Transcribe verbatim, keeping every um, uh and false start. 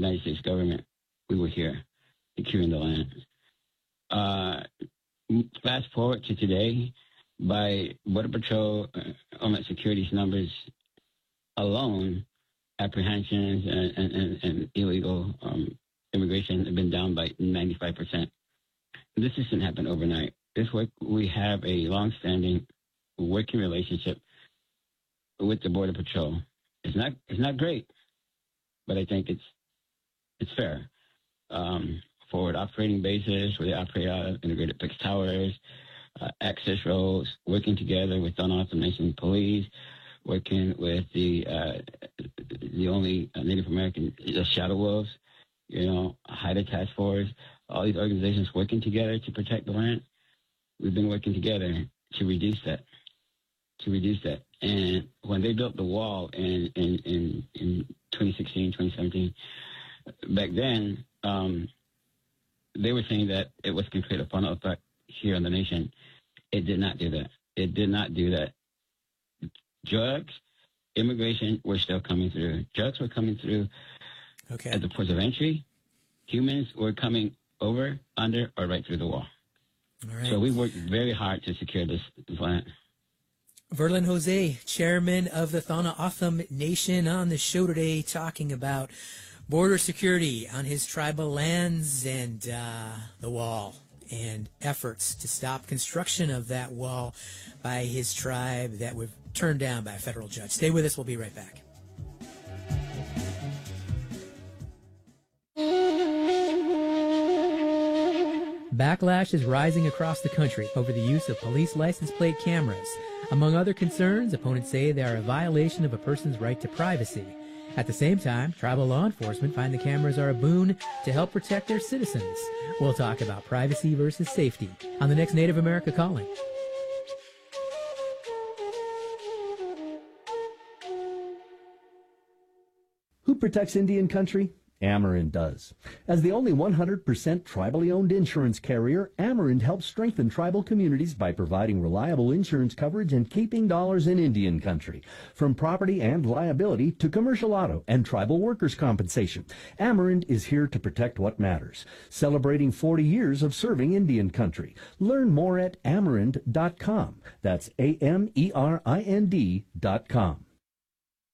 United States government, we were here securing the land. Uh, fast forward to today, by Border Patrol, uh, Homeland Security's numbers alone, apprehensions and, and, and, and illegal um, immigration have been down by ninety-five percent. This doesn't happen overnight. This work, we have a long-standing working relationship with the Border Patrol. It's not it's not great, but I think it's it's fair. Um, forward operating bases where they operate out of integrated fixed towers, uh, access roads, working together with unauthorized nation police, working with the uh, the only Native American the Shadow Wolves, you know, Haida Task Force, all these organizations working together to protect the land. We've been working together to reduce that, to reduce that. And when they built the wall in in, in, in twenty sixteen, twenty seventeen, back then, um, they were saying that it was going to create a funnel effect here in the nation. It did not do that. It did not do that. Drugs, immigration were still coming through. Drugs were coming through okay. at the ports of entry. Humans were coming over, under, or right through the wall. All right. So we worked very hard to secure this, this land. Verlin Jose, chairman of the Tohono O'odham Nation, on the show today talking about border security on his tribal lands and uh, the wall and efforts to stop construction of that wall by his tribe that were turned down by a federal judge. Stay with us. We'll be right back. Backlash is rising across the country over the use of police license plate cameras. Among other concerns, opponents say they are a violation of a person's right to privacy. At the same time, tribal law enforcement find the cameras are a boon to help protect their citizens. We'll talk about privacy versus safety on the next Native America Calling. Who protects Indian country? Amerind does. As the only one hundred percent tribally owned insurance carrier, Amerind helps strengthen tribal communities by providing reliable insurance coverage and keeping dollars in Indian country. From property and liability to commercial auto and tribal workers' compensation, Amerind is here to protect what matters. Celebrating forty years of serving Indian country. Learn more at amerind dot com. That's A M E R I N D dot com.